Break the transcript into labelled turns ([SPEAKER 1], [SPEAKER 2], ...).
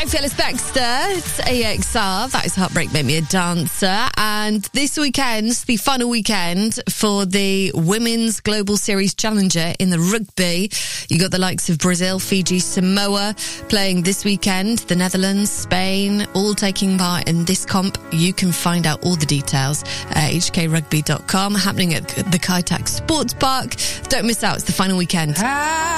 [SPEAKER 1] Right, Phyllis Baxter, it's AXR, that is Heartbreak Make Me a Dancer, and this weekend's the final weekend for the Women's Global Series Challenger in the rugby. You got the likes of Brazil, Fiji, Samoa playing this weekend, the Netherlands, Spain, all taking part in this comp. You can find out all the details at hkrugby.com, happening at the Kai Tak Sports Park. Don't miss out, it's the final weekend.